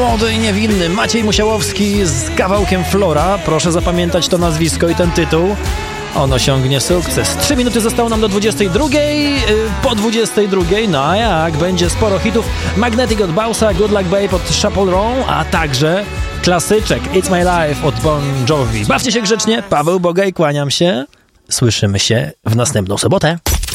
młody i niewinny Maciej Musiałowski z kawałkiem Flora. Proszę zapamiętać to nazwisko i ten tytuł. On osiągnie sukces. 3 minuty zostało nam do 22. Po 22, no a jak? Będzie sporo hitów. Magnetic od Bausa, Good Luck Babe od Chappell Roan, a także klasyczek It's My Life od Bon Jovi. Bawcie się grzecznie. Paweł Bogaj, kłaniam się. Słyszymy się w następną sobotę.